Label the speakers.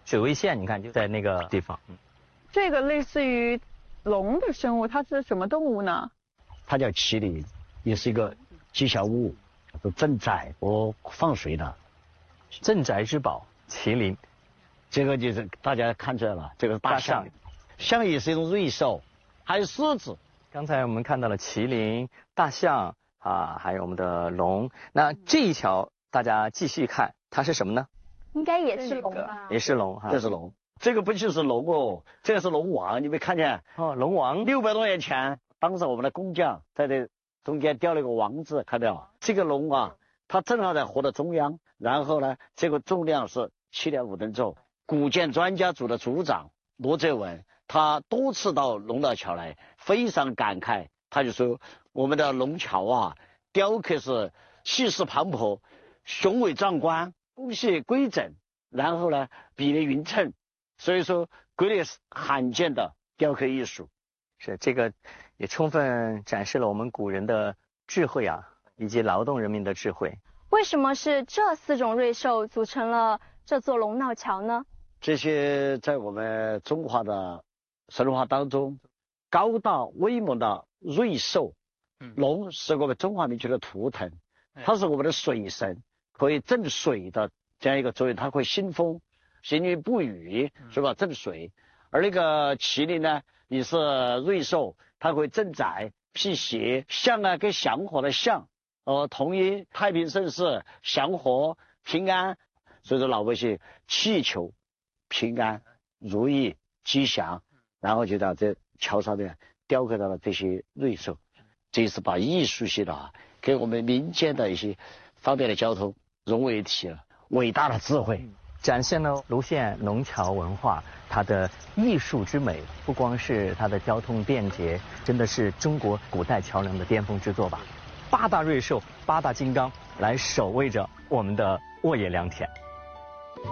Speaker 1: 水位线，你看就在那个地方。
Speaker 2: 这个类似于龙的生物，它是什么动物呢？
Speaker 3: 它叫麒麟，也是一个吉祥物，是镇宅和放水的。
Speaker 1: 镇宅之宝，麒麟。
Speaker 3: 这个就是大家看出来了，这个是大象，象也是一种瑞兽，还有狮子。
Speaker 1: 刚才我们看到了麒麟、大象啊，还有我们的龙。那这一条大家继续看，它是什么呢？
Speaker 4: 应该也是龙吧？
Speaker 1: 也是龙哈。
Speaker 3: 这是龙，这个不就是龙哦？这个是龙王，你没看见？
Speaker 1: 哦，龙王。
Speaker 3: 600多年前，当时我们的工匠在这中间雕了一个王字，看到没有？这个龙啊，它正好在河的中央，然后呢，这个重量是7.5吨重。古建专家组的组长罗泽文，他多次到龙闹桥来，非常感慨，他就说我们的龙桥啊，雕刻是气势磅礴，雄伟壮观，工序规整，然后呢比例匀称，所以说国内是罕见的雕刻艺术。
Speaker 1: 是这个也充分展示了我们古人的智慧啊，以及劳动人民的智慧。
Speaker 4: 为什么是这4种瑞兽组成了这座龙闹桥呢？
Speaker 3: 这些在我们中华的神话当中，高大威猛的瑞兽，龙是我们中华民族的图腾，它是我们的水神，可以镇水的这样一个作用，它会兴风，行云布雨，是吧？镇水。而那个麒麟呢，也是瑞兽，它会镇宅辟邪。象呢，跟祥和的象，同音，太平盛世，祥和平安。所以说老百姓祈求平安如意吉祥，然后就在这桥上面雕刻到了这些瑞兽，这是把艺术性的跟我们民间的一些方面的交通融为一体了，伟大的智慧，
Speaker 1: 展现了泸县龙桥文化它的艺术之美，不光是它的交通便捷，真的是中国古代桥梁的巅峰之作吧。8大瑞兽，8大金刚来守卫着我们的沃野良田。